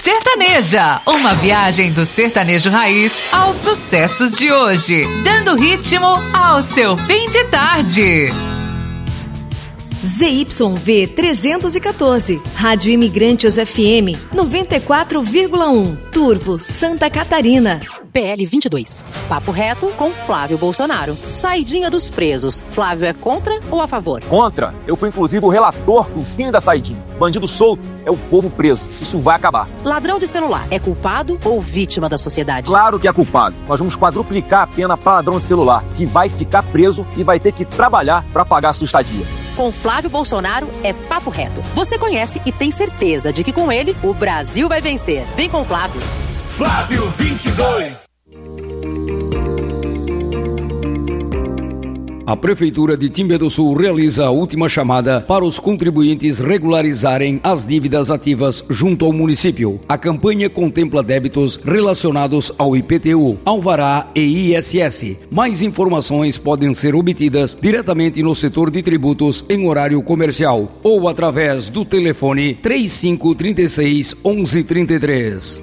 Sertaneja, uma viagem do sertanejo raiz aos sucessos de hoje, dando ritmo ao seu fim de tarde. ZYV 314, Rádio Imigrantes FM 94,1, Turvo, Santa Catarina. PL 22. Papo reto com Flávio Bolsonaro. Saidinha dos presos. Flávio é contra ou a favor? Contra. Eu fui inclusive o relator do fim da saidinha. Bandido solto é o povo preso. Isso vai acabar. Ladrão de celular é culpado ou vítima da sociedade? Claro que é culpado. Nós vamos quadruplicar a pena para ladrão de celular, que vai ficar preso e vai ter que trabalhar para pagar a sua estadia. Com Flávio Bolsonaro é papo reto. Você conhece e tem certeza de que com ele o Brasil vai vencer. Vem com o Flávio. Flávio 22. A Prefeitura de Timbé do Sul realiza a última chamada para os contribuintes regularizarem as dívidas ativas junto ao município. A campanha contempla débitos relacionados ao IPTU, Alvará e ISS. Mais informações podem ser obtidas diretamente no setor de tributos em horário comercial ou através do telefone 3536 1133.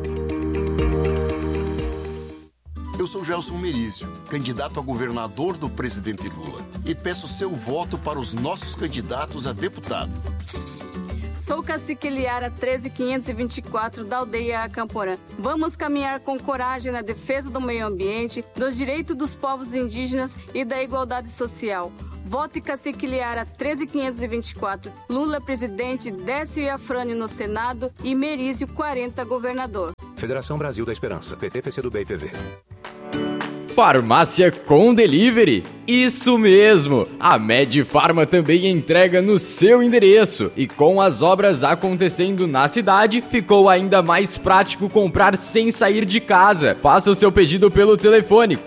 Eu sou Gelson Merizio, candidato a governador do presidente Lula, e peço seu voto para os nossos candidatos a deputado. Sou Cacique Liara 13524 da aldeia Acamporã. Vamos caminhar com coragem na defesa do meio ambiente, dos direitos dos povos indígenas e da igualdade social. Vote Cacique Liara 13524. Lula presidente, Décio Iafrani no Senado e Merizio 40 governador. Federação Brasil da Esperança, PT, PCdoB e PV. Farmácia com delivery? Isso mesmo! A Medifarma também entrega no seu endereço. E com as obras acontecendo na cidade, ficou ainda mais prático comprar sem sair de casa. Faça o seu pedido pelo telefone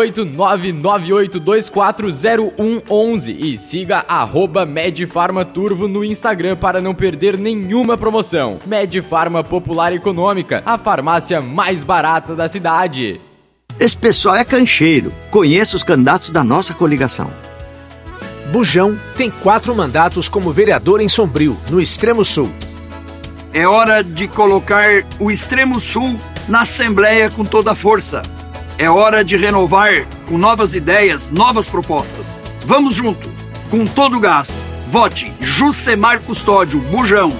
48998240111 e siga @Medifarmaturvo no Instagram para não perder nenhuma promoção. Medifarma Popular Econômica, a farmácia mais barata da cidade. Esse pessoal é cancheiro. Conheço os candidatos da nossa coligação. Bujão tem 4 mandatos como vereador em Sombrio, no Extremo Sul. É hora de colocar o Extremo Sul na Assembleia com toda a força. É hora de renovar com novas ideias, novas propostas. Vamos junto, com todo o gás. Vote Jucemar Custódio, Bujão,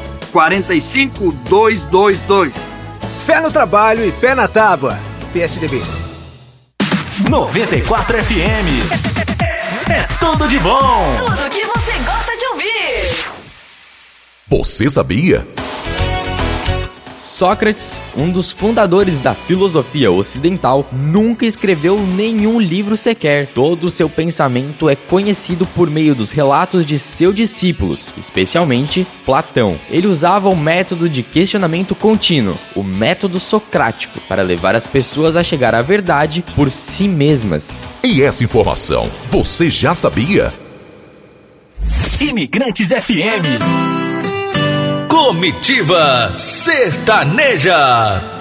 45222. Fé no trabalho e pé na tábua. PSDB. 94 FM. É tudo de bom. Tudo que você gosta de ouvir. Você sabia? Sócrates, um dos fundadores da filosofia ocidental, nunca escreveu nenhum livro sequer. Todo o seu pensamento é conhecido por meio dos relatos de seus discípulos, especialmente Platão. Ele usava o método de questionamento contínuo, o método socrático, para levar as pessoas a chegar à verdade por si mesmas. E essa informação, você já sabia? Imigrantes FM. Comitiva Sertaneja.